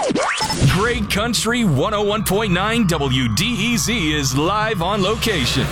Great Country 101.9 WDEZ is live on location.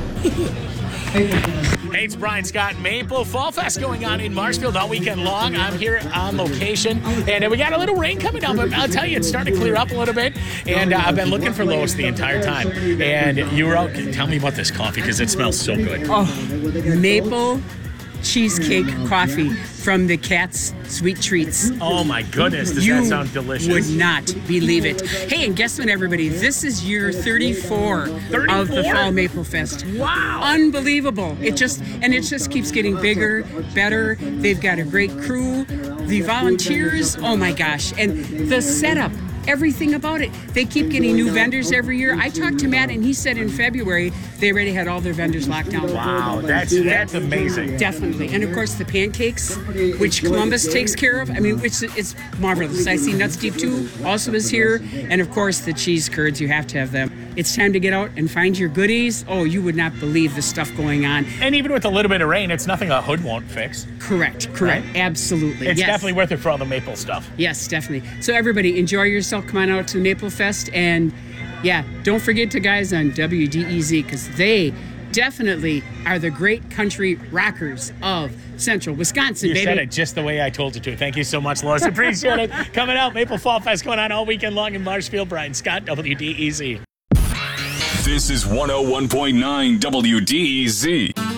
Hey, it's Brian Scott. Maple Fall Fest going on in Marshfield all weekend long. I'm here on location, and we got a little rain coming down, but I'll tell you, it's starting to clear up a little bit, and I've been looking for Lois the entire time. And you were out. Tell me about this coffee, because it smells so good. Oh, maple cheesecake coffee from the Cat's Sweet Treats. Oh, my goodness. Does that sound delicious? You would not believe it. Hey, and guess what, everybody? This is year 34 of the Fall Maple Fest. Wow. Unbelievable. It just keeps getting bigger, better. They've got a great crew. The volunteers, oh my gosh. And the setup. Everything about it. They keep getting new vendors every year. I talked to Matt, and he said in February they already had all their vendors locked down. Wow, that's amazing. Definitely. And of course the pancakes, which Columbus takes care of. I mean, which is marvelous. I see Nuts Deep too also is here. And of course the cheese curds, you have to have them. It's time to get out and find your goodies. Oh, you would not believe the stuff going on. And even with a little bit of rain, it's nothing a hood won't fix. Correct. Right? Absolutely. It's yes. definitely worth it for all the maple stuff. Yes, definitely. So everybody, enjoy yourself. Come on out to Maple Fest. And yeah, don't forget to guys on WDEZ, because they definitely are the great country rockers of Central Wisconsin, You baby. said it just the way I told you to. Thank you so much, Lois. Appreciate it. Coming out, Maple Fall Fest going on all weekend long in Marshfield. Brian Scott, WDEZ. This is 101.9 WDEZ.